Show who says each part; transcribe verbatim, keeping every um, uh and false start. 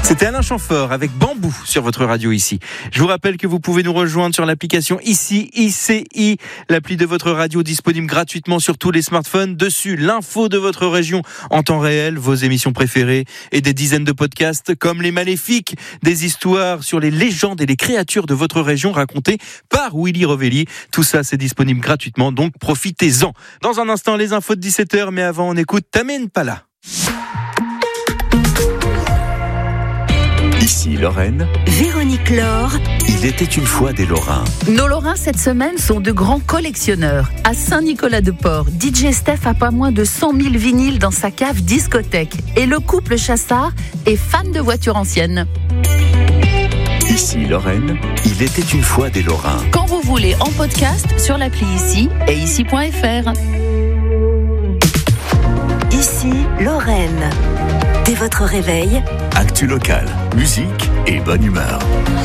Speaker 1: C'était Alain Chamfort avec Bambou sur votre radio ici. Je vous rappelle que vous pouvez nous rejoindre sur l'application ici, I C I, l'appli de votre radio disponible gratuitement sur tous les smartphones. Dessus, l'info de votre région en temps réel, vos émissions préférées et des dizaines de podcasts comme Les Maléfiques, des histoires sur les légendes et les créatures de votre région racontées par Willy Rovelli. Tout ça, c'est disponible gratuitement, donc profitez-en. Dans un instant, les infos de dix-sept heures, mais avant, on écoute Tamine Pala.
Speaker 2: Ici Lorraine.
Speaker 3: Véronique Laure.
Speaker 2: Il était une fois des Lorrains.
Speaker 3: Nos Lorrains cette semaine sont de grands collectionneurs. À Saint-Nicolas-de-Port, D J Steph a pas moins de cent mille vinyles dans sa cave discothèque. Et le couple Chassard est fan de voitures anciennes.
Speaker 2: Ici Lorraine. Il était une fois des Lorrains.
Speaker 3: Quand vous voulez, en podcast sur l'appli Ici et ici point f r. Ici Lorraine. Dès votre réveil,
Speaker 2: actu local, musique et bonne humeur.